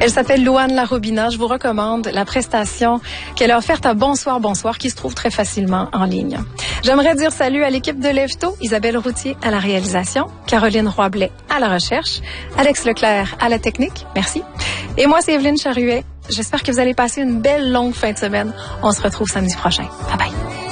Elle s'appelle Louane Larobina. Je vous recommande la prestation qu'elle a offerte à Bonsoir, Bonsoir, qui se trouve très facilement en ligne. J'aimerais dire salut à l'équipe de Lève-Tôt, Isabelle Routier à la réalisation, Caroline Roy-Blais à la recherche, Alex Leclerc à la technique, merci. Et moi, c'est Evelyne Charuet. J'espère que vous allez passer une belle longue fin de semaine. On se retrouve samedi prochain. Bye bye.